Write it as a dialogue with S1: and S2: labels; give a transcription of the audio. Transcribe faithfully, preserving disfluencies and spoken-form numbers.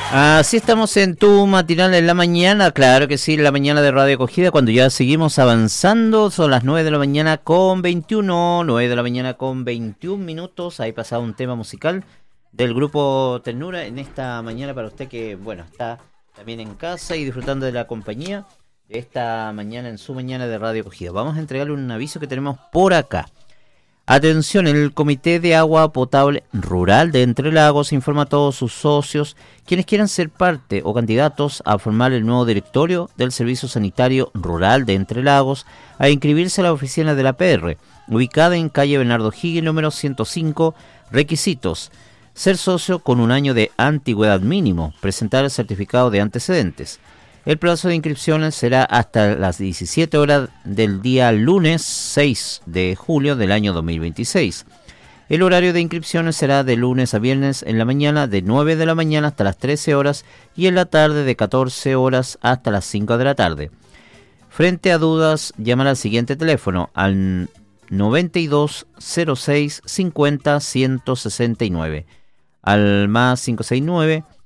S1: Así estamos en tu matinal en la mañana, claro que sí, en la mañana de Radio Acogida, cuando ya seguimos avanzando, son las nueve de la mañana con veintiuno, nueve de la mañana con veintiún minutos, ahí pasado un tema musical del grupo Ternura en esta mañana para usted que, bueno, está también en casa y disfrutando de la compañía de esta mañana en su mañana de Radio Acogida. Vamos a entregarle un aviso que tenemos por acá. Atención, el Comité de Agua Potable Rural de Entre Lagos informa a todos sus socios quienes quieran ser parte o candidatos a formar el nuevo directorio del Servicio Sanitario Rural de Entre Lagos a inscribirse a la oficina de la P R, ubicada en calle Bernardo Higgins, número ciento cinco. Requisitos: ser socio con un año de antigüedad mínimo, presentar el certificado de antecedentes. El plazo de inscripciones será hasta las diecisiete horas del día lunes seis de julio del año dos mil veintiséis. El horario de inscripciones será de lunes a viernes en la mañana de nueve de la mañana hasta las trece horas y en la tarde de catorce horas hasta las cinco de la tarde. Frente a dudas, llamar al siguiente teléfono al noventa y dos cero seis cincuenta ciento sesenta y nueve, al más cinco seis nueve